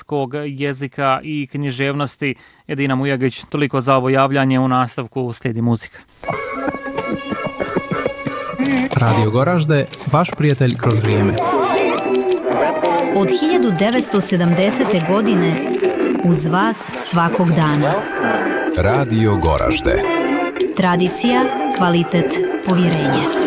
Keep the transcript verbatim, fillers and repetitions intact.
srpskog jezika i književnosti. Edina Mujagić, toliko za ovo javljanje, u nastavku slijedi muzika. Radio Goražde, vaš prijatelj kroz vrijeme. Od hiljadu devetsto sedamdesete. godine uz vas svakog dana. Radio Goražde. Tradicija, kvalitet, povjerenje.